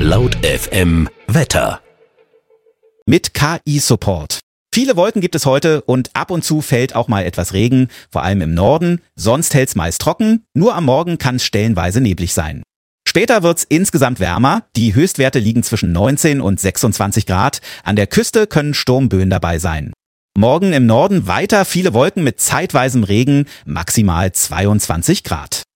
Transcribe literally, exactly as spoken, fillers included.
Laut F M Wetter. Mit K I-Support. Viele Wolken gibt es heute und ab und zu fällt auch mal etwas Regen, vor allem im Norden. Sonst hält's meist trocken, nur am Morgen kann es stellenweise neblig sein. Später wird's insgesamt wärmer. Die Höchstwerte liegen zwischen neunzehn und sechsundzwanzig Grad. An der Küste können Sturmböen dabei sein. Morgen im Norden weiter viele Wolken mit zeitweisem Regen, maximal zweiundzwanzig Grad.